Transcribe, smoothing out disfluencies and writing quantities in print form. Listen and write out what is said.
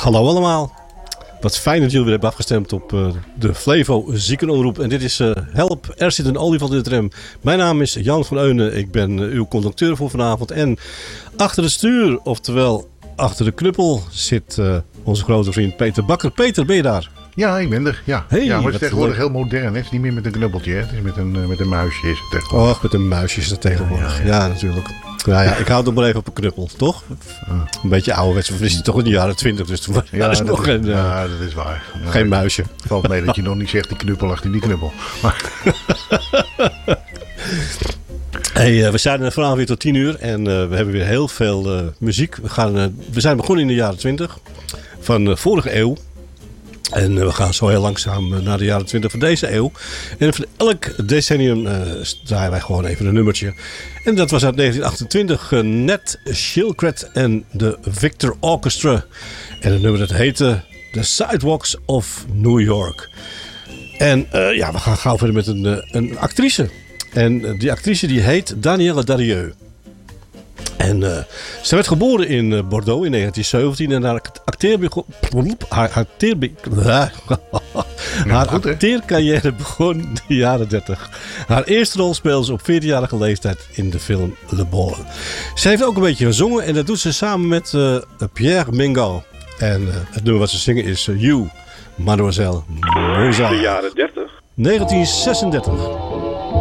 Hallo allemaal. Wat fijn dat jullie weer hebben afgestemd op de Flevo Ziekenomroep. En dit is Help, er zit een olifant in de tram. Mijn naam is Jan van Eunen. Ik ben uw conducteur voor vanavond. En achter het stuur, oftewel achter de knuppel, zit onze grote vriend Peter Bakker. Peter, ben je daar? Ja, ik ben er. Ja, Hey, ja, maar het is tegenwoordig leuk. heel modern. Hè? Het is niet meer met een knuppeltje. Hè? Het is met een muisje. Is het tegenwoordig. Och, met een muisje is dat tegenwoordig. Ja, natuurlijk. Nou ja, ik hou het nog maar even op een knuppel, toch? Een beetje ouderwets. We zitten toch in de jaren 20, dus toen was dat nog is, geen, ja, dat is waar. Ja, geen muisje. Het valt mee dat je nog niet zegt die knuppel achter die knuppel. Maar, Hey, we zijn er vanavond weer tot 10 uur en we hebben weer heel veel muziek. We zijn begonnen in de jaren 20 van de vorige eeuw. En we gaan zo heel langzaam naar de jaren 20 van deze eeuw. En van elk decennium draaien wij gewoon even een nummertje. En dat was uit 1928 Ned Shilkret en de Victor Orchestra. En het nummer dat heette The Sidewalks of New York. En we gaan gauw verder met een actrice. En die actrice die heet Danielle Darieux. En ze werd geboren in Bordeaux in 1917 en haar acteercarrière begon in de jaren 30. Haar eerste rol speelde ze op 14-jarige leeftijd in de film Le Bon. Ze heeft ook een beetje gezongen en dat doet ze samen met Pierre Mingal. En het nummer wat ze zingen is You, Mademoiselle Mozart. De jaren 30. 1936.